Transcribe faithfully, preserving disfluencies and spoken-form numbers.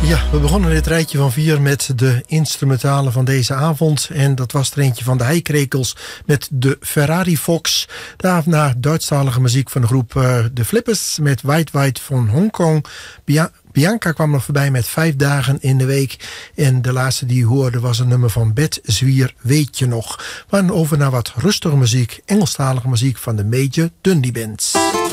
Ja, we begonnen dit rijtje van vier met de instrumentale van deze avond. En dat was er eentje van de Heikrekels met de Ferrari Fox. Daarna Duitsstalige muziek van de groep uh, De Flippers met White White van Hongkong. Bia- Bianca kwam nog voorbij met Vijf dagen in de week. En de laatste die je hoorde was een nummer van Bet Zwier, Weet je nog. We gaan over naar wat rustige muziek, Engelstalige muziek van de Major Dundee Band.